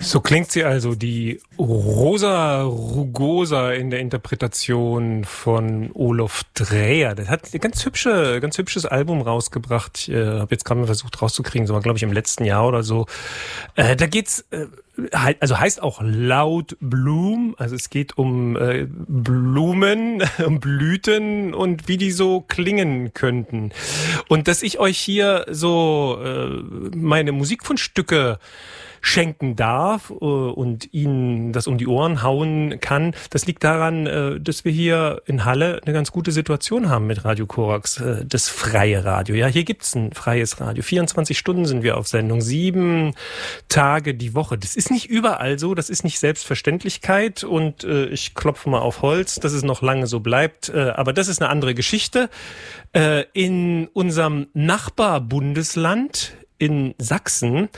So klingt sie also, die Rosa Rugosa in der Interpretation von Olof Dreyer. Das hat ein ganz hübsches Album rausgebracht. Ich habe jetzt gerade mal versucht rauszukriegen, so war glaube ich im letzten Jahr oder so. Da geht's heißt auch Loud Bloom, also es geht um Blumen, um Blüten und wie die so klingen könnten. Und dass ich euch hier so meine Musikfundstücke schenken darf und Ihnen das um die Ohren hauen kann, das liegt daran, dass wir hier in Halle eine ganz gute Situation haben mit Radio Korax, das freie Radio. Ja, hier gibt's ein freies Radio. 24 Stunden sind wir auf Sendung, 7 Tage die Woche. Das ist nicht überall so, das ist nicht Selbstverständlichkeit und ich klopfe mal auf Holz, dass es noch lange so bleibt, aber das ist eine andere Geschichte. In unserem Nachbarbundesland in Sachsen,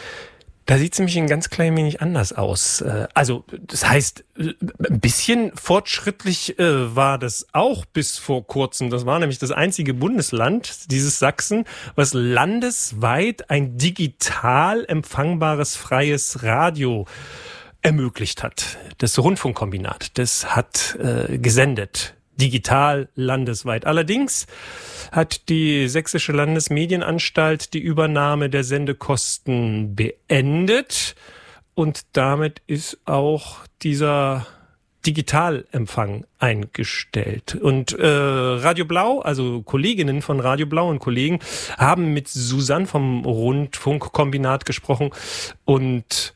da sieht es nämlich ein ganz klein wenig anders aus. Also das heißt, ein bisschen fortschrittlich war das auch bis vor kurzem. Das war nämlich das einzige Bundesland, dieses Sachsen, was landesweit ein digital empfangbares freies Radio ermöglicht hat. Das Rundfunkkombinat, das hat gesendet. Digital landesweit. Allerdings hat die Sächsische Landesmedienanstalt die Übernahme der Sendekosten beendet und damit ist auch dieser Digitalempfang eingestellt. Und Radio Blau, also Kolleginnen von Radio Blau und Kollegen, haben mit Susanne vom Rundfunkkombinat gesprochen und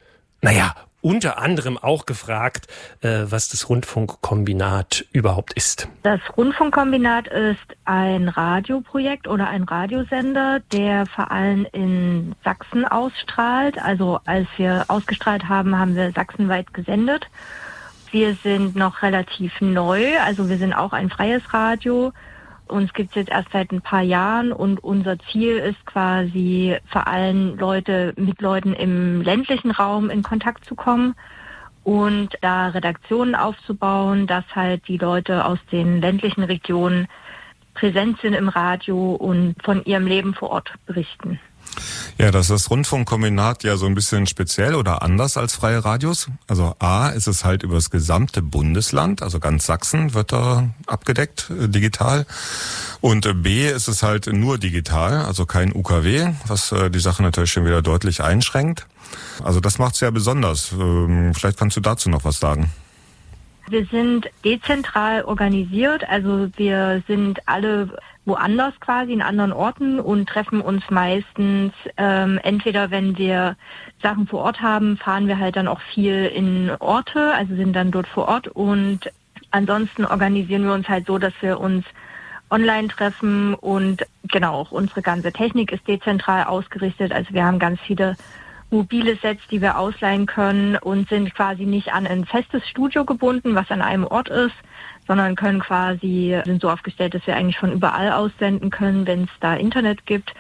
unter anderem auch gefragt, was das Rundfunkkombinat überhaupt ist. Das Rundfunkkombinat ist ein Radioprojekt oder ein Radiosender, der vor allem in Sachsen ausstrahlt. Also als wir ausgestrahlt haben, haben wir sachsenweit gesendet. Wir sind noch relativ neu, also wir sind auch ein freies Radio. Uns gibt es jetzt erst seit ein paar Jahren und unser Ziel ist quasi vor allem mit Leuten im ländlichen Raum in Kontakt zu kommen und da Redaktionen aufzubauen, dass halt die Leute aus den ländlichen Regionen präsent sind im Radio und von ihrem Leben vor Ort berichten. Ja, das ist das Rundfunkkombinat ja so ein bisschen speziell oder anders als freie Radios. Also A, ist es halt über das gesamte Bundesland, also ganz Sachsen wird da abgedeckt, digital. Und B, ist es halt nur digital, also kein UKW, was die Sache natürlich schon wieder deutlich einschränkt. Also das macht's ja besonders. Vielleicht kannst du dazu noch was sagen. Wir sind dezentral organisiert, also wir sind alle woanders quasi, in anderen Orten und treffen uns meistens, entweder wenn wir Sachen vor Ort haben, fahren wir halt dann auch viel in Orte, also sind dann dort vor Ort und ansonsten organisieren wir uns halt so, dass wir uns online treffen und genau, auch unsere ganze Technik ist dezentral ausgerichtet, also wir haben ganz viele mobile Sets, die wir ausleihen können und sind quasi nicht an ein festes Studio gebunden, was an einem Ort ist, sondern sind so aufgestellt, dass wir eigentlich von überall aus senden können, wenn es da Internet gibt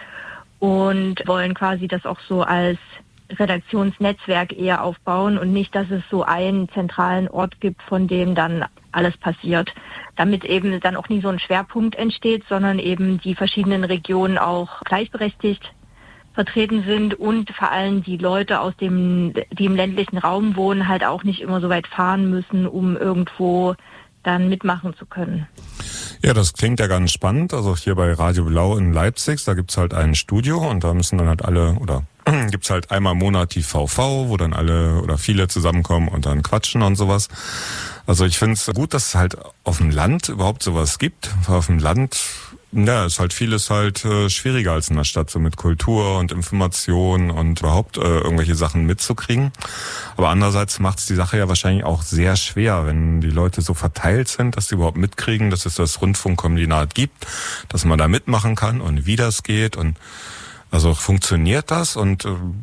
und wollen quasi das auch so als Redaktionsnetzwerk eher aufbauen und nicht, dass es so einen zentralen Ort gibt, von dem dann alles passiert, damit eben dann auch nie so ein Schwerpunkt entsteht, sondern eben die verschiedenen Regionen auch gleichberechtigt vertreten sind und vor allem die Leute die im ländlichen Raum wohnen, halt auch nicht immer so weit fahren müssen, um irgendwo dann mitmachen zu können. Ja, das klingt ja ganz spannend. Also hier bei Radio Blau in Leipzig, da gibt's halt ein Studio und da müssen dann halt gibt's halt einmal im Monat die VV, wo dann alle oder viele zusammenkommen und dann quatschen und sowas. Also ich finde es gut, dass es halt auf dem Land überhaupt sowas gibt. Weil auf dem Land ist halt vieles halt schwieriger als in der Stadt, so mit Kultur und Information und überhaupt irgendwelche Sachen mitzukriegen. Aber andererseits macht es die Sache ja wahrscheinlich auch sehr schwer, wenn die Leute so verteilt sind, dass sie überhaupt mitkriegen, dass es das Rundfunkkombinat gibt, dass man da mitmachen kann und wie das geht. Und also funktioniert das und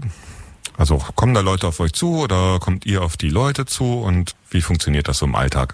also kommen da Leute auf euch zu oder kommt ihr auf die Leute zu und wie funktioniert das so im Alltag?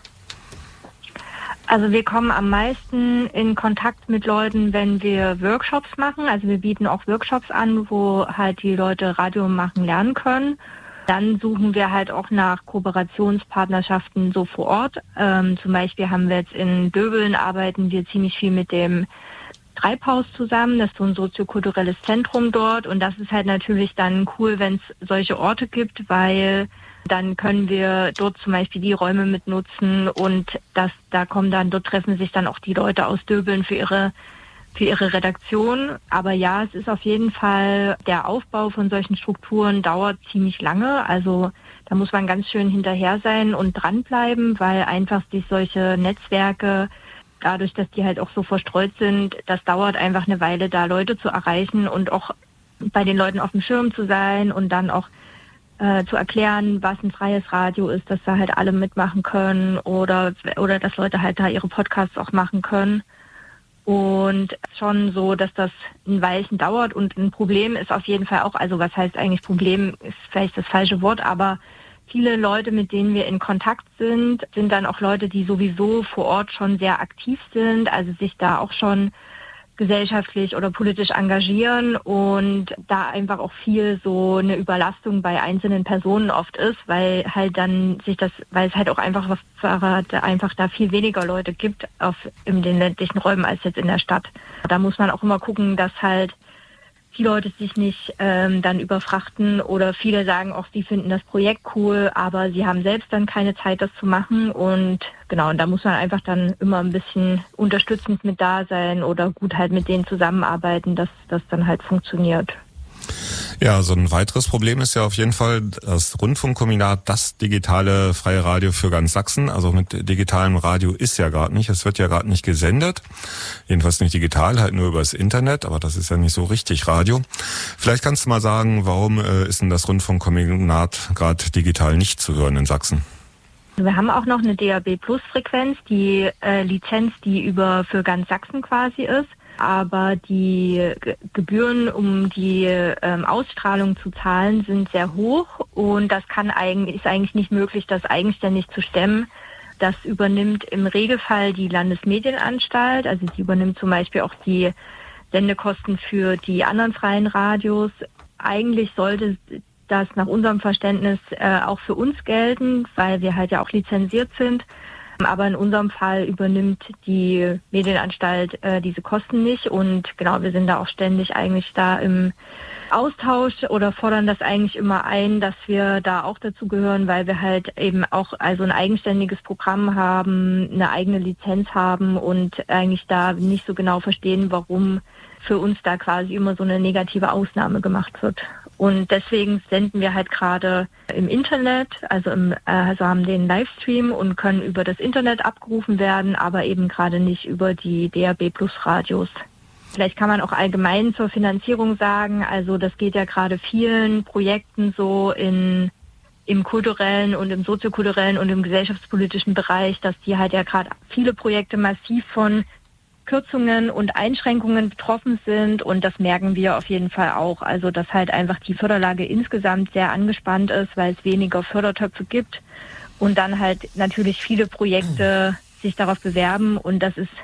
Also wir kommen am meisten in Kontakt mit Leuten, wenn wir Workshops machen. Also wir bieten auch Workshops an, wo halt die Leute Radio machen lernen können. Dann suchen wir halt auch nach Kooperationspartnerschaften so vor Ort. Zum Beispiel haben wir jetzt in Döbeln arbeiten wir ziemlich viel mit dem Treibhaus zusammen. Das ist so ein soziokulturelles Zentrum dort. Und das ist halt natürlich dann cool, wenn es solche Orte gibt, weil dann können wir dort zum Beispiel die Räume mitnutzen und dort treffen sich dann auch die Leute aus Döbeln für ihre Redaktion. Aber ja, es ist auf jeden Fall, der Aufbau von solchen Strukturen dauert ziemlich lange. Also da muss man ganz schön hinterher sein und dranbleiben, weil einfach solche Netzwerke, dadurch, dass die halt auch so verstreut sind, das dauert einfach eine Weile, da Leute zu erreichen und auch bei den Leuten auf dem Schirm zu sein und dann auch zu erklären, was ein freies Radio ist, dass da halt alle mitmachen können oder dass Leute halt da ihre Podcasts auch machen können. Und schon so, dass das ein Weilchen dauert und ein Problem ist auf jeden Fall auch, also was heißt eigentlich Problem, ist vielleicht das falsche Wort, aber viele Leute, mit denen wir in Kontakt sind dann auch Leute, die sowieso vor Ort schon sehr aktiv sind, also sich da auch schon gesellschaftlich oder politisch engagieren und da einfach auch viel so eine Überlastung bei einzelnen Personen oft ist, weil es halt auch einfach da viel weniger Leute gibt in den ländlichen Räumen als jetzt in der Stadt. Da muss man auch immer gucken, dass halt die Leute sich nicht dann überfrachten oder viele sagen auch, sie finden das Projekt cool, aber sie haben selbst dann keine Zeit, das zu machen und genau, und da muss man einfach dann immer ein bisschen unterstützend mit da sein oder gut halt mit denen zusammenarbeiten, dass das dann halt funktioniert. Ja, so ein weiteres Problem ist ja auf jeden Fall das Rundfunkkombinat, das digitale freie Radio für ganz Sachsen. Also mit digitalem Radio ist ja gerade nicht. Es wird ja gerade nicht gesendet. Jedenfalls nicht digital, halt nur übers Internet. Aber das ist ja nicht so richtig Radio. Vielleicht kannst du mal sagen, warum ist denn das Rundfunkkombinat gerade digital nicht zu hören in Sachsen? Wir haben auch noch eine DAB-Plus-Frequenz, die Lizenz, die für ganz Sachsen quasi ist. Aber die Gebühren, um die Ausstrahlung zu zahlen, sind sehr hoch und das ist eigentlich nicht möglich, das eigenständig zu stemmen. Das übernimmt im Regelfall die Landesmedienanstalt, also die übernimmt zum Beispiel auch die Sendekosten für die anderen freien Radios. Eigentlich sollte das nach unserem Verständnis auch für uns gelten, weil wir halt ja auch lizenziert sind. Aber in unserem Fall übernimmt die Medienanstalt diese Kosten nicht und genau, wir sind da auch ständig eigentlich da im Austausch oder fordern das eigentlich immer ein, dass wir da auch dazu gehören, weil wir halt eben auch also ein eigenständiges Programm haben, eine eigene Lizenz haben und eigentlich da nicht so genau verstehen, warum für uns da quasi immer so eine negative Ausnahme gemacht wird. Und deswegen senden wir halt gerade im Internet, also haben den Livestream und können über das Internet abgerufen werden, aber eben gerade nicht über die DAB-Plus-Radios. Vielleicht kann man auch allgemein zur Finanzierung sagen, also das geht ja gerade vielen Projekten so im kulturellen und im soziokulturellen und im gesellschaftspolitischen Bereich, dass die halt ja gerade viele Projekte massiv von Kürzungen und Einschränkungen betroffen sind und das merken wir auf jeden Fall auch. Also dass halt einfach die Förderlage insgesamt sehr angespannt ist, weil es weniger Fördertöpfe gibt und dann halt natürlich viele Projekte sich darauf bewerben und das ist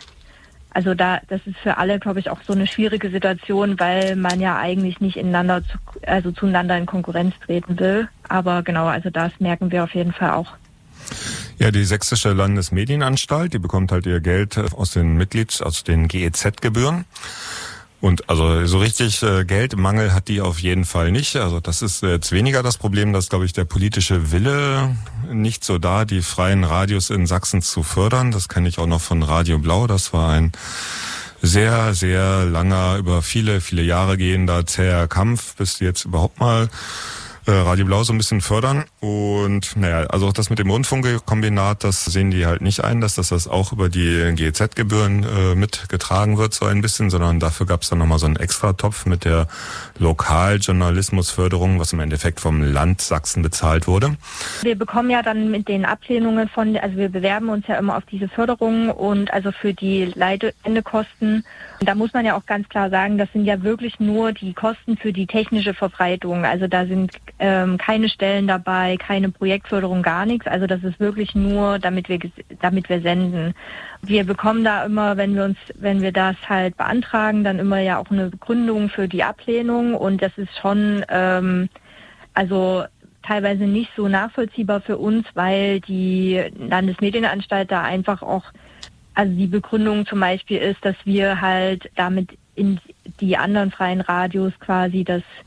für alle, glaube ich, auch so eine schwierige Situation, weil man ja eigentlich nicht zueinander in Konkurrenz treten will. Aber genau, also das merken wir auf jeden Fall auch. Ja, die Sächsische Landesmedienanstalt, die bekommt halt ihr Geld aus den GEZ-Gebühren. Und also so richtig Geldmangel hat die auf jeden Fall nicht. Also das ist jetzt weniger das Problem, dass, glaube ich, der politische Wille nicht so da, die freien Radios in Sachsen zu fördern. Das kenne ich auch noch von Radio Blau. Das war ein sehr, sehr langer, über viele, viele Jahre gehender zäher Kampf, bis die jetzt überhaupt mal Radio Blau so ein bisschen fördern. Und naja, also auch das mit dem Rundfunkkombinat, das sehen die halt nicht ein, dass das auch über die GEZ-Gebühren mitgetragen wird, so ein bisschen, sondern dafür gab es dann nochmal so einen Extratopf mit der Lokaljournalismusförderung, was im Endeffekt vom Land Sachsen bezahlt wurde. Wir bekommen ja dann mit den Ablehnungen wir bewerben uns ja immer auf diese Förderung und also für die Sendekosten. Und da muss man ja auch ganz klar sagen, das sind ja wirklich nur die Kosten für die technische Verbreitung. Also da sind keine Stellen dabei, keine Projektförderung, gar nichts. Also das ist wirklich nur, damit wir senden. Wir bekommen da immer, wenn wir das halt beantragen, dann immer ja auch eine Begründung für die Ablehnung und das ist schon teilweise nicht so nachvollziehbar für uns, weil die Landesmedienanstalt da einfach auch Also die Begründung zum Beispiel ist, dass wir halt damit in die anderen freien Radios quasi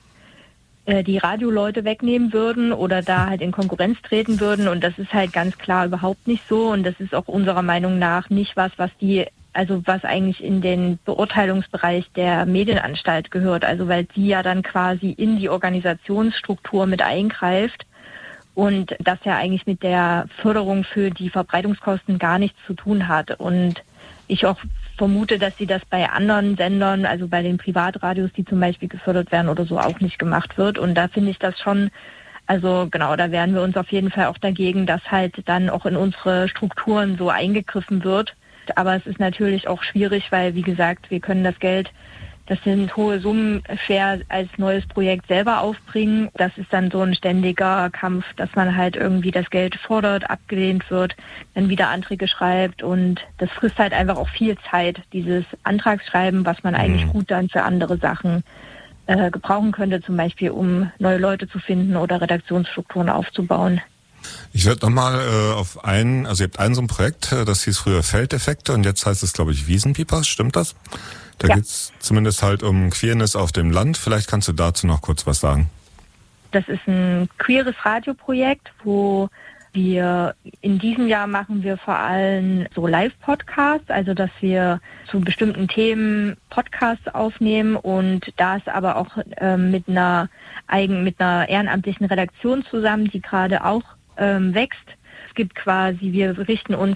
die Radioleute wegnehmen würden oder da halt in Konkurrenz treten würden. Und das ist halt ganz klar überhaupt nicht so. Und das ist auch unserer Meinung nach nicht was eigentlich in den Beurteilungsbereich der Medienanstalt gehört. Also weil sie ja dann quasi in die Organisationsstruktur mit eingreift und das ja eigentlich mit der Förderung für die Verbreitungskosten gar nichts zu tun hat. Und ich auch vermute, dass sie das bei anderen Sendern, also bei den Privatradios, die zum Beispiel gefördert werden oder so, auch nicht gemacht wird. Und da finde ich das schon, also genau, da wehren wir uns auf jeden Fall auch dagegen, dass halt dann auch in unsere Strukturen so eingegriffen wird. Aber es ist natürlich auch schwierig, weil, wie gesagt, wir können das Geld, das sind hohe Summen, schwer als neues Projekt selber aufbringen. Das ist dann so ein ständiger Kampf, dass man halt irgendwie das Geld fordert, abgelehnt wird, dann wieder Anträge schreibt. Und das frisst halt einfach auch viel Zeit, dieses Antragsschreiben, was man eigentlich gut dann für andere Sachen gebrauchen könnte, zum Beispiel um neue Leute zu finden oder Redaktionsstrukturen aufzubauen. Ich würde nochmal also ihr habt so ein Projekt, das hieß früher Feldeffekte und jetzt heißt es, glaube ich, Wiesenpiepers, stimmt das? Da geht's zumindest halt um Queerness auf dem Land. Vielleicht kannst du dazu noch kurz was sagen. Das ist ein queeres Radioprojekt, wo wir in diesem Jahr machen wir vor allem so Live-Podcasts, also dass wir zu bestimmten Themen Podcasts aufnehmen und das aber auch mit einer ehrenamtlichen Redaktion zusammen, die gerade auch wächst. Es gibt quasi, wir richten uns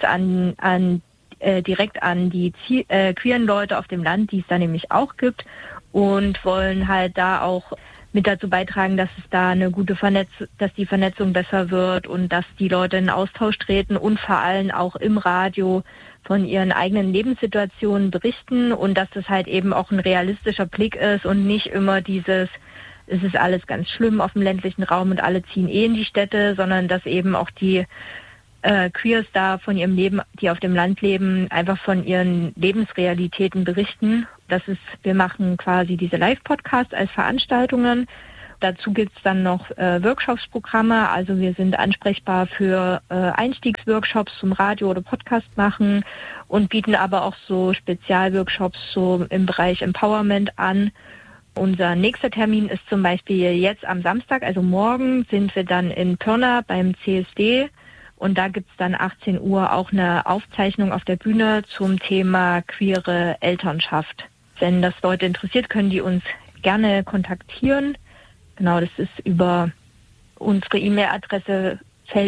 direkt an die queeren Leute auf dem Land, die es da nämlich auch gibt und wollen halt da auch mit dazu beitragen, dass es da eine gute dass die Vernetzung besser wird und dass die Leute in Austausch treten und vor allem auch im Radio von ihren eigenen Lebenssituationen berichten und dass das halt eben auch ein realistischer Blick ist und nicht immer es ist alles ganz schlimm auf dem ländlichen Raum und alle ziehen in die Städte, sondern dass eben auch die Queers da von ihrem Leben, die auf dem Land leben, einfach von ihren Lebensrealitäten berichten. Wir machen quasi diese Live-Podcasts als Veranstaltungen. Dazu gibt's dann noch Workshops-Programme. Also wir sind ansprechbar für Einstiegsworkshops zum Radio oder Podcast machen und bieten aber auch so Spezialworkshops so im Bereich Empowerment an. Unser nächster Termin ist zum Beispiel jetzt am Samstag, also morgen sind wir dann in Pirna beim CSD. Und da gibt's dann 18 Uhr auch eine Aufzeichnung auf der Bühne zum Thema queere Elternschaft. Wenn das Leute interessiert, können die uns gerne kontaktieren. Genau, das ist über unsere E-Mail-Adresse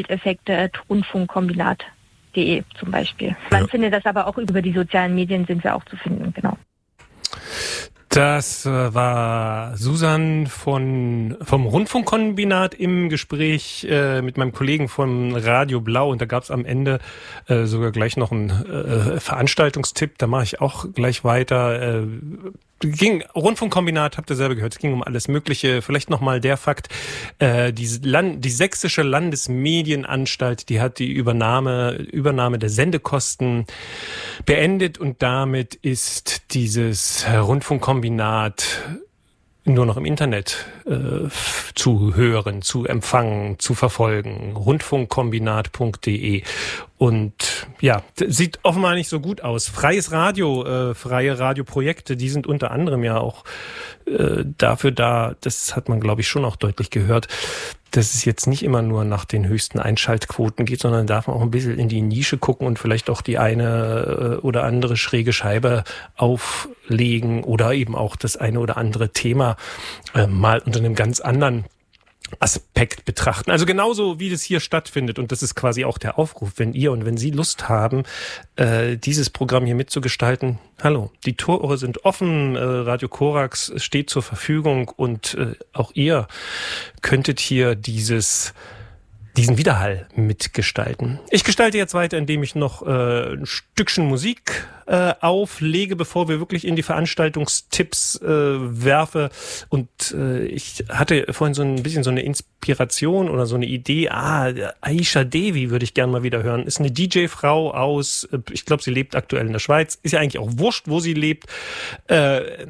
feldeffekte@rundfunkkombinat.de zum Beispiel. Man findet das aber auch über die sozialen Medien, sind wir auch zu finden, genau. Das war Susan vom Rundfunkkombinat im Gespräch mit meinem Kollegen von Radio Blau und da gab es am Ende sogar gleich noch einen Veranstaltungstipp, da mache ich auch gleich weiter. Rundfunkkombinat, habt ihr selber gehört, es ging um alles Mögliche. Vielleicht nochmal der Fakt, die Sächsische Landesmedienanstalt, die hat die Übernahme der Sendekosten beendet und damit ist dieses Rundfunkkombinat nur noch im Internet zu hören, zu empfangen, zu verfolgen. Rundfunkkombinat.de. Und ja, sieht offenbar nicht so gut aus. Freies Radio, freie Radioprojekte, die sind unter anderem ja auch dafür da, das hat man glaube ich schon auch deutlich gehört, dass es jetzt nicht immer nur nach den höchsten Einschaltquoten geht, sondern darf man auch ein bisschen in die Nische gucken und vielleicht auch die eine oder andere schräge Scheibe auflegen oder eben auch das eine oder andere Thema mal unter einem ganz anderen Aspekt betrachten. Also genauso wie das hier stattfindet und das ist quasi auch der Aufruf, wenn ihr und wenn Sie Lust haben, dieses Programm hier mitzugestalten. Hallo, die Tore sind offen, Radio Korax steht zur Verfügung und auch ihr könntet hier diesen Widerhall mitgestalten. Ich gestalte jetzt weiter, indem ich noch ein Stückchen Musik auflege, bevor wir wirklich in die Veranstaltungstipps werfe. Und ich hatte vorhin so ein bisschen so eine Inspiration oder so eine Idee. Aisha Devi würde ich gerne mal wieder hören. Ist eine DJ-Frau aus, ich glaube, sie lebt aktuell in der Schweiz. Ist ja eigentlich auch wurscht, wo sie lebt.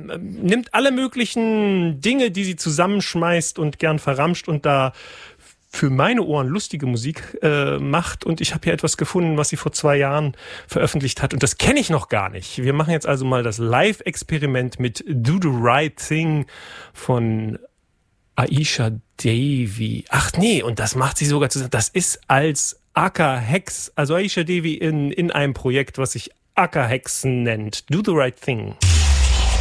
Nimmt alle möglichen Dinge, die sie zusammenschmeißt und gern verramscht und da für meine Ohren lustige Musik macht. Und ich habe hier etwas gefunden, was sie vor 2 Jahren veröffentlicht hat. Und das kenne ich noch gar nicht. Wir machen jetzt also mal das Live-Experiment mit Do the Right Thing von Aisha Devi. Ach nee, und das macht sie sogar zusammen. Das ist als Aka Hex, also Aisha Devi in einem Projekt, was sich Aka Hexen nennt. Do the Right Thing.